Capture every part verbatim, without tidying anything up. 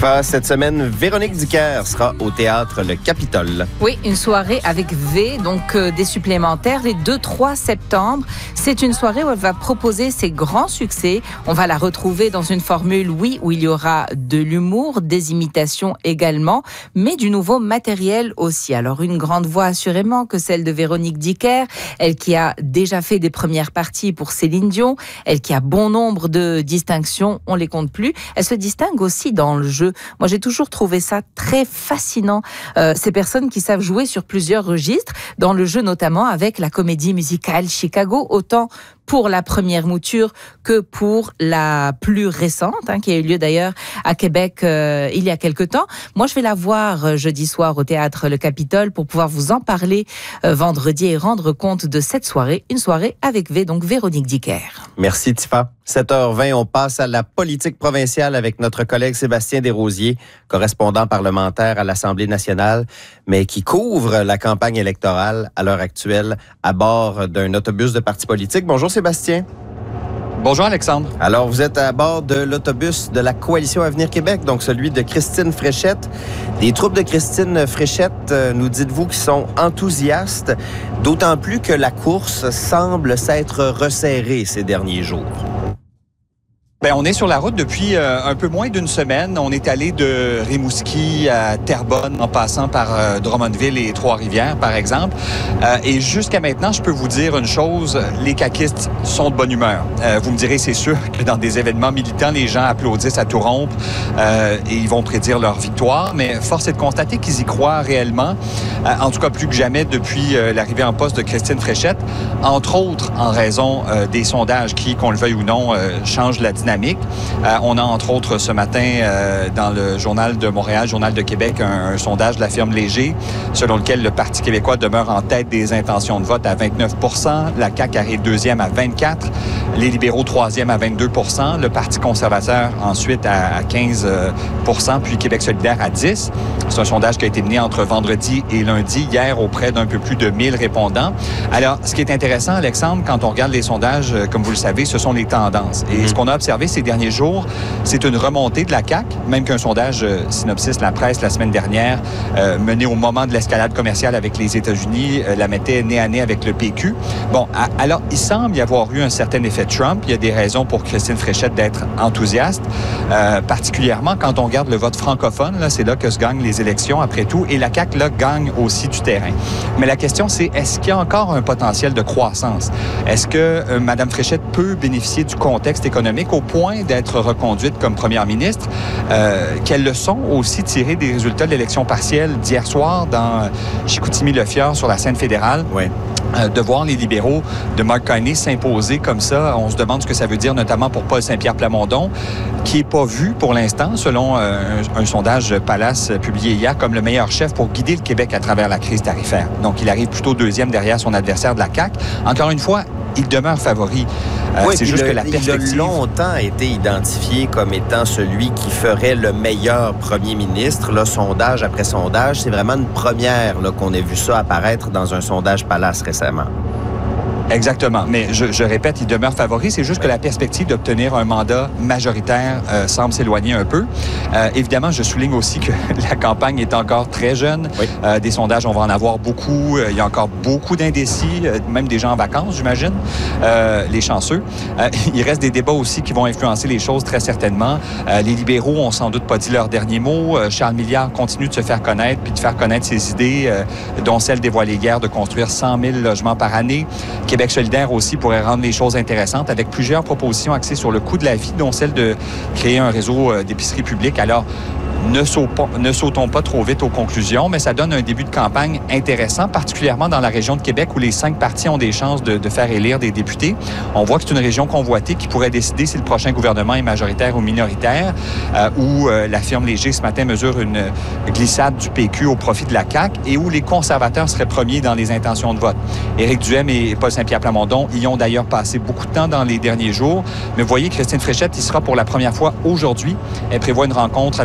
Tifa, cette semaine, Véronique Dicker sera au théâtre Le Capitole. Oui, une soirée avec V, donc euh, des supplémentaires, les deux trois septembre. C'est une soirée où elle va proposer ses grands succès. On va la retrouver dans une formule, oui, où il y aura de l'humour, des imitations également, mais du nouveau matériel aussi. Alors, une grande voix assurément que celle de Véronique Dicker, elle qui a déjà fait des premières parties pour Céline Dion, elle qui a bon nombre de distinctions, on les compte plus. Elle se distingue aussi dans le jeu. Moi, j'ai toujours trouvé ça très fascinant. Euh, ces personnes qui savent jouer sur plusieurs registres, dans le jeu notamment avec la comédie musicale Chicago, autant pour la première mouture que pour la plus récente, hein, qui a eu lieu d'ailleurs à Québec euh, il y a quelque temps. Moi, je vais la voir euh, jeudi soir au théâtre Le Capitole pour pouvoir vous en parler euh, vendredi et rendre compte de cette soirée, une soirée avec V, donc Véronique Dicker. Merci Tifa. sept heures vingt, on passe à la politique provinciale avec notre collègue Sébastien Desrosiers, correspondant parlementaire à l'Assemblée nationale, mais qui couvre la campagne électorale à l'heure actuelle à bord d'un autobus de parti politique. Bonjour Sébastien. Bonjour Alexandre. Alors, vous êtes à bord de l'autobus de la Coalition Avenir Québec, donc celui de Christine Fréchette. Des troupes de Christine Fréchette, euh, nous dites-vous, qui sont enthousiastes, d'autant plus que la course semble s'être resserrée ces derniers jours. Bien, on est sur la route depuis euh, un peu moins d'une semaine. On est allé de Rimouski à Terrebonne en passant par euh, Drummondville et Trois-Rivières, par exemple. Euh, et jusqu'à maintenant, je peux vous dire une chose, les caquistes sont de bonne humeur. Euh, vous me direz, c'est sûr que dans des événements militants, les gens applaudissent à tout rompre euh, et ils vont prédire leur victoire. Mais force est de constater qu'ils y croient réellement, euh, en tout cas plus que jamais depuis euh, l'arrivée en poste de Christine Fréchette, entre autres en raison euh, des sondages qui, qu'on le veuille ou non, euh, changent la dynamique. Euh, on a entre autres ce matin euh, dans le Journal de Montréal, Journal de Québec, un, un sondage de la firme Léger selon lequel le Parti québécois demeure en tête des intentions de vote à vingt-neuf pour cent, la C A Q arrive deuxième à vingt-quatre pour cent, les libéraux troisième à vingt-deux pour cent, le Parti conservateur ensuite à, à quinze pour cent, puis Québec solidaire à dix pour cent. C'est un sondage qui a été mené entre vendredi et lundi, hier auprès d'un peu plus de mille répondants. Alors, ce qui est intéressant, Alexandre, quand on regarde les sondages, comme vous le savez, ce sont les tendances. Et mmh. ce qu'on a observé ces derniers jours, c'est une remontée de la C A Q, même qu'un sondage euh, Synopsis La Presse la semaine dernière, euh, mené au moment de l'escalade commerciale avec les États-Unis, euh, la mettait nez à nez avec le P Q. Bon, à, alors, il semble y avoir eu un certain effet Trump. Il y a des raisons pour Christine Fréchette d'être enthousiaste, euh, particulièrement quand on regarde le vote francophone. Là, c'est là que se gagnent les élections, après tout, et la C A Q, là, gagne aussi du terrain. Mais la question, c'est est-ce qu'il y a encore un potentiel de croissance? Est-ce que euh, Mme Fréchette peut bénéficier du contexte économique au point d'être reconduite comme première ministre? Euh, quelles leçons aussi tirer des résultats de l'élection partielle d'hier soir dans Chicoutimi-Le-Fjord sur la scène fédérale? Oui. Euh, de voir les libéraux de Mark Carney s'imposer comme ça. On se demande ce que ça veut dire, notamment pour Paul Saint-Pierre Plamondon, qui n'est pas vu pour l'instant, selon euh, un, un sondage Palace publié hier, comme le meilleur chef pour guider le Québec à travers la crise tarifaire. Donc, il arrive plutôt deuxième derrière son adversaire de la C A Q. Encore une fois, il demeure favori. Euh, oui, c'est juste le, que la perspective... Il a longtemps été identifié comme étant celui qui ferait le meilleur premier ministre. Là, sondage après sondage, c'est vraiment une première là, qu'on ait vu ça apparaître dans un sondage Palace récemment. Exactement. Mais je, je répète, il demeure favori. C'est juste que la perspective d'obtenir un mandat majoritaire euh, semble s'éloigner un peu. Euh, évidemment, je souligne aussi que la campagne est encore très jeune. Oui. Euh, des sondages, on va en avoir beaucoup. Euh, il y a encore beaucoup d'indécis, euh, même des gens en vacances, j'imagine, euh, les chanceux. Euh, il reste des débats aussi qui vont influencer les choses très certainement. Euh, les libéraux ont sans doute pas dit leur dernier mot. Euh, Charles Milliard continue de se faire connaître puis de faire connaître ses idées, euh, dont celle des Voiles-les-Guerres de construire cent mille logements par année. Québec solidaire aussi pourrait rendre les choses intéressantes avec plusieurs propositions axées sur le coût de la vie, dont celle de créer un réseau d'épicerie publique. Alors, Ne sautons, ne sautons pas trop vite aux conclusions, mais ça donne un début de campagne intéressant, particulièrement dans la région de Québec où les cinq partis ont des chances de, de faire élire des députés. On voit que c'est une région convoitée qui pourrait décider si le prochain gouvernement est majoritaire ou minoritaire, euh, où euh, la firme Léger ce matin mesure une glissade du P Q au profit de la C A Q et où les conservateurs seraient premiers dans les intentions de vote. Éric Duhaime et Paul Saint-Pierre Plamondon y ont d'ailleurs passé beaucoup de temps dans les derniers jours. Mais vous voyez, Christine Fréchette y sera pour la première fois aujourd'hui. Elle prévoit une rencontre avec la communauté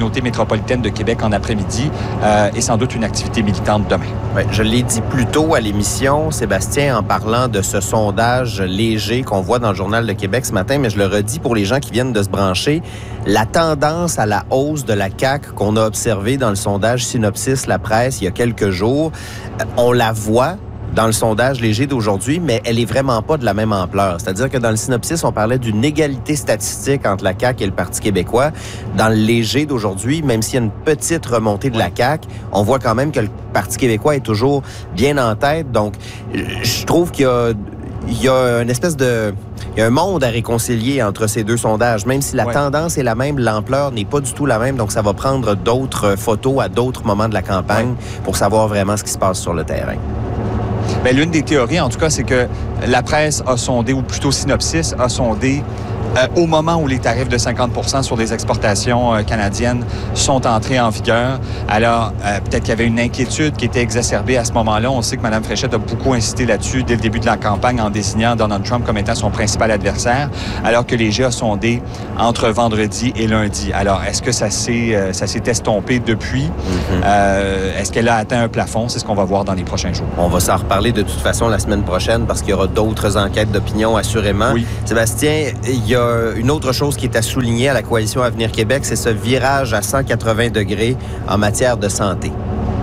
communauté métropolitaine de Québec en après-midi euh, et sans doute une activité militante demain. Ouais, je l'ai dit plus tôt à l'émission, Sébastien, en parlant de ce sondage léger qu'on voit dans le Journal de Québec ce matin, mais je le redis pour les gens qui viennent de se brancher, la tendance à la hausse de la C A Q qu'on a observée dans le sondage Synopsis La Presse il y a quelques jours, on la voit dans le sondage léger d'aujourd'hui, mais elle est vraiment pas de la même ampleur. C'est-à-dire que dans le synopsis, on parlait d'une égalité statistique entre la C A Q et le Parti québécois. Dans le léger d'aujourd'hui, même s'il y a une petite remontée de la C A Q, on voit quand même que le Parti québécois est toujours bien en tête. Donc, je trouve qu'il y a, il y a une espèce de... Il y a un monde à réconcilier entre ces deux sondages. Même si la ouais. tendance est la même, l'ampleur n'est pas du tout la même. Donc, ça va prendre d'autres photos à d'autres moments de la campagne ouais. pour savoir vraiment ce qui se passe sur le terrain. Bien, l'une des théories, en tout cas, c'est que la presse a sondé, ou plutôt Synopsis a sondé, euh, au moment où les tarifs de cinquante pour cent sur les exportations euh, canadiennes sont entrés en vigueur. Alors, euh, peut-être qu'il y avait une inquiétude qui était exacerbée à ce moment-là. On sait que Mme Fréchette a beaucoup insisté là-dessus dès le début de la campagne en désignant Donald Trump comme étant son principal adversaire, alors que Léger a sondé entre vendredi et lundi. Alors, est-ce que ça s'est, euh, ça s'est estompé depuis? Mm-hmm. Euh, est-ce qu'elle a atteint un plafond? C'est ce qu'on va voir dans les prochains jours. On va s'en reparler de toute façon la semaine prochaine parce qu'il y aura d'autres enquêtes d'opinion, assurément. Oui. Sébastien, il y a une autre chose qui est à souligner à la Coalition Avenir Québec, c'est ce virage à cent quatre-vingts degrés en matière de santé.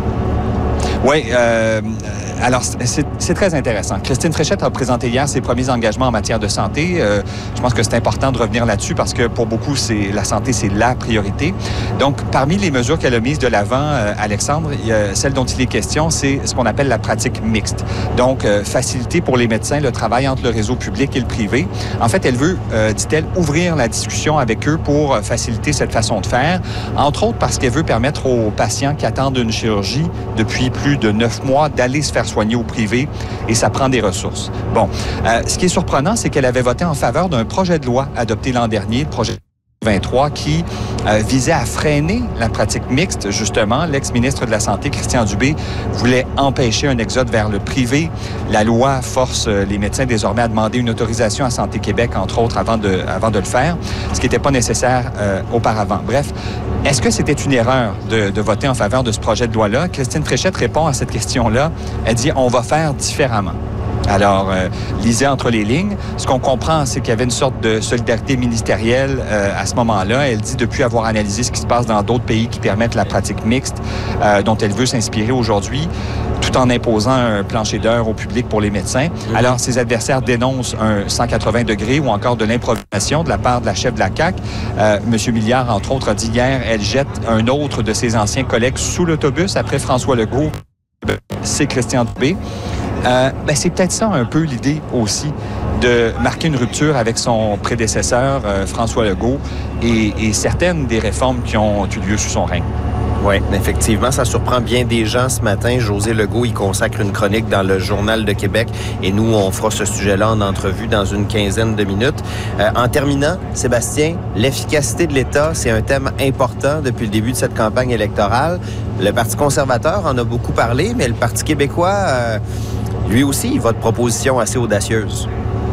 Oui, euh, alors c'est, c'est très intéressant. Christine Fréchette a présenté hier ses premiers engagements en matière de santé. Euh, je pense que c'est important de revenir là-dessus parce que pour beaucoup, c'est la santé, c'est la priorité. Donc, parmi les mesures qu'elle a mises de l'avant, euh, Alexandre, il y a celle dont il est question, c'est ce qu'on appelle la pratique mixte. Donc, euh, faciliter pour les médecins le travail entre le réseau public et le privé. En fait, elle veut, euh, dit-elle, ouvrir la discussion avec eux pour euh, faciliter cette façon de faire, entre autres parce qu'elle veut permettre aux patients qui attendent une chirurgie depuis plus de neuf mois d'aller se faire soigner au privé et ça prend des ressources. Bon, euh, ce qui est surprenant, c'est qu'elle avait voté en faveur d'un projet de loi adopté l'an dernier, le projet vingt-trois, qui euh, visait à freiner la pratique mixte. Justement, l'ex-ministre de la Santé, Christian Dubé, voulait empêcher un exode vers le privé. La loi force euh, les médecins désormais à demander une autorisation à Santé Québec, entre autres, avant de, avant de le faire, ce qui n'était pas nécessaire euh, auparavant. Bref, est-ce que c'était une erreur de, de voter en faveur de ce projet de loi-là? Christine Fréchette répond à cette question-là. Elle dit « on va faire différemment ». Alors, euh, lisez entre les lignes. Ce qu'on comprend, c'est qu'il y avait une sorte de solidarité ministérielle euh, à ce moment-là. Elle dit, depuis avoir analysé ce qui se passe dans d'autres pays qui permettent la pratique mixte, euh, dont elle veut s'inspirer aujourd'hui, tout en imposant un plancher d'heures au public pour les médecins. Mmh. Alors, ses adversaires dénoncent un cent quatre-vingts degrés ou encore de l'improvisation de la part de la chef de la C A Q. Euh, M. Milliard, entre autres, a dit hier, elle jette un autre de ses anciens collègues sous l'autobus après François Legault. C'est Christian Dubé. Euh, ben c'est peut-être ça un peu l'idée aussi de marquer une rupture avec son prédécesseur, euh, François Legault, et, et certaines des réformes qui ont eu lieu sous son règne. Oui, effectivement, ça surprend bien des gens ce matin. José Legault y consacre une chronique dans le Journal de Québec et nous, on fera ce sujet-là en entrevue dans une quinzaine de minutes. Euh, en terminant, Sébastien, l'efficacité de l'État, c'est un thème important depuis le début de cette campagne électorale. Le Parti conservateur en a beaucoup parlé, mais le Parti québécois, euh, lui aussi, il vote propositions assez audacieuses.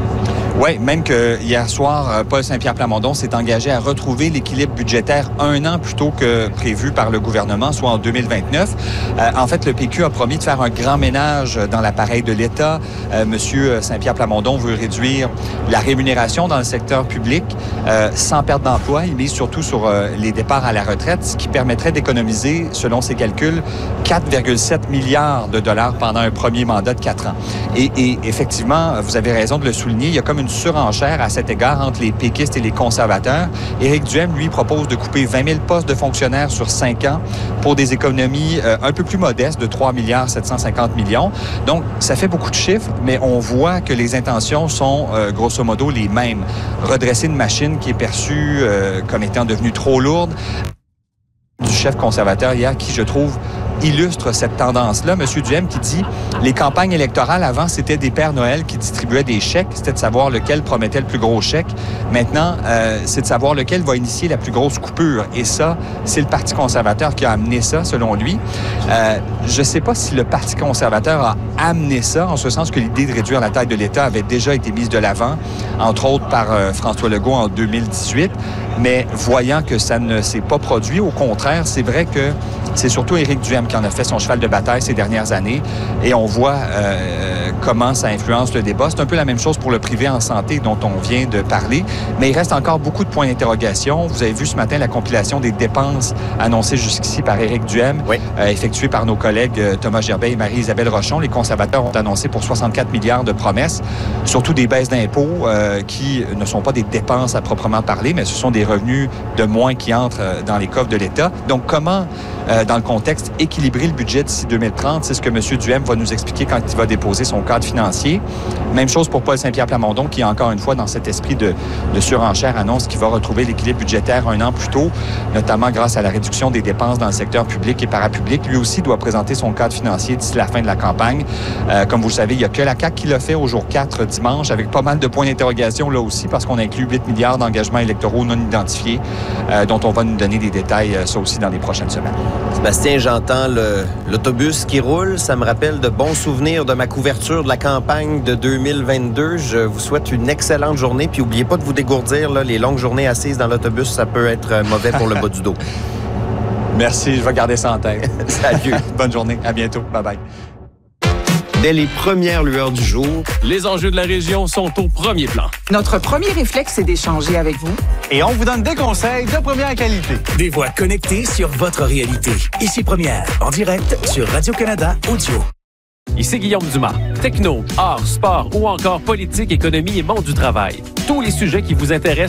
Oui, même que hier soir, Paul Saint-Pierre Plamondon s'est engagé à retrouver l'équilibre budgétaire un an plus tôt que prévu par le gouvernement, soit en deux mille vingt-neuf. Euh, en fait, le P Q a promis de faire un grand ménage dans l'appareil de l'État. Euh, Monsieur Saint-Pierre Plamondon veut réduire la rémunération dans le secteur public euh, sans perte d'emploi. Il mise surtout sur euh, les départs à la retraite, ce qui permettrait d'économiser, selon ses calculs, quatre virgule sept milliards de dollars pendant un premier mandat de quatre ans. Et, et effectivement, vous avez raison de le souligner, il y a comme une surenchère à cet égard entre les péquistes et les conservateurs. Éric Duhem, lui, propose de couper vingt mille postes de fonctionnaires sur cinq ans pour des économies euh, un peu plus modestes de trois milliards sept cent cinquante millions. Donc, ça fait beaucoup de chiffres, mais on voit que les intentions sont euh, grosso modo les mêmes. Redresser une machine qui est perçue euh, comme étant devenue trop lourde. Du chef conservateur hier, qui, je trouve, illustre cette tendance-là. Monsieur Duhem qui dit les campagnes électorales avant, c'était des Pères Noël qui distribuaient des chèques. C'était de savoir lequel promettait le plus gros chèque. Maintenant, euh, c'est de savoir lequel va initier la plus grosse coupure. Et ça, c'est le Parti conservateur qui a amené ça, selon lui. Euh, je ne sais pas si le Parti conservateur a amené ça, en ce sens que l'idée de réduire la taille de l'État avait déjà été mise de l'avant, entre autres par euh, François Legault en deux mille dix-huit. Mais voyant que ça ne s'est pas produit, au contraire, c'est vrai que c'est surtout Éric Duhem qui en a fait son cheval de bataille ces dernières années. Et on voit euh, comment ça influence le débat. C'est un peu la même chose pour le privé en santé dont on vient de parler. Mais il reste encore beaucoup de points d'interrogation. Vous avez vu ce matin la compilation des dépenses annoncées jusqu'ici par Éric Duhem, oui. euh, effectuée par nos collègues euh, Thomas Gerbet et Marie-Isabelle Rochon. Les conservateurs ont annoncé pour soixante-quatre milliards de promesses, surtout des baisses d'impôts euh, qui ne sont pas des dépenses à proprement parler, mais ce sont des revenus de moins qui entrent euh, dans les coffres de l'État. Donc, comment, euh, dans le contexte, équilibrer le budget d'ici deux mille trente? C'est ce que M. Duhem va nous expliquer quand il va déposer son cadre financier. Même chose pour Paul Saint-Pierre Plamondon, qui, encore une fois, dans cet esprit de, de surenchère, annonce qu'il va retrouver l'équilibre budgétaire un an plus tôt, notamment grâce à la réduction des dépenses dans le secteur public et parapublic. Lui aussi doit présenter son cadre financier d'ici la fin de la campagne. Euh, comme vous le savez, il n'y a que la C A Q qui l'a fait au jour quatre dimanche, avec pas mal de points d'interrogation là aussi, parce qu'on inclut huit milliards d'engagements électoraux non identifiés, euh, dont on va nous donner des détails, euh, ça aussi, dans les prochaines semaines. Sébastien, j'entends le, l'autobus qui roule. Ça me rappelle de bons souvenirs de ma couverture de la campagne de deux mille vingt-deux. Je vous souhaite une excellente journée. Puis n'oubliez pas de vous dégourdir. Là, les longues journées assises dans l'autobus, ça peut être mauvais pour le bas du dos. Merci, je vais garder ça en tête. Salut. Bonne journée. À bientôt. Bye-bye. Dès les premières lueurs du jour, les enjeux de la région sont au premier plan. Notre premier réflexe, c'est d'échanger avec vous. Et on vous donne des conseils de première qualité. Des voix connectées sur votre réalité. Ici Première, en direct sur Radio-Canada Audio. Ici Guillaume Dumas. Techno, art, sport ou encore politique, économie et monde du travail. Tous les sujets qui vous intéressent